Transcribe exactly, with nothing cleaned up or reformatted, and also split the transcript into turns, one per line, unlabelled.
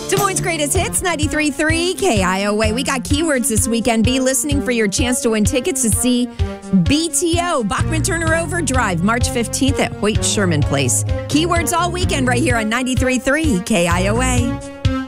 Des Moines' greatest hits, ninety-three point three K I O A. We got keywords this weekend. Be listening for your chance to win tickets to see B T O, Bachman Turner Overdrive, March fifteenth at Hoyt Sherman Place. Keywords all weekend right here on ninety-three point three K I O A.